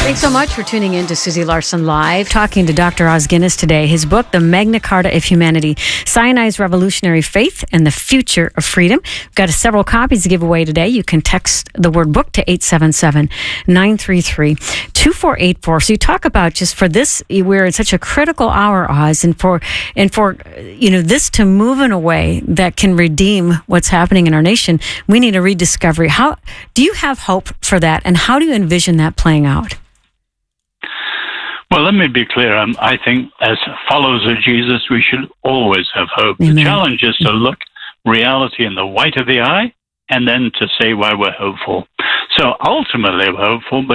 Thanks so much for tuning in to Susie Larson Live, talking to Dr. Os Guinness today. His book, The Magna Carta of Humanity, Sinai's Revolutionary Faith and the Future of Freedom. We've got several copies to give away today. You can text the word book to 877-933-2484. So you talk about just for this, we're in such a critical hour, Oz, and for this to move in a way that can redeem what's happening in our nation, we need a rediscovery. How do you have hope for that, and how do you envision that playing out? Well, let me be clear. I think as followers of Jesus, we should always have hope. Amen. The challenge is to look reality in the white of the eye and then to say why we're hopeful. So ultimately, we're hopeful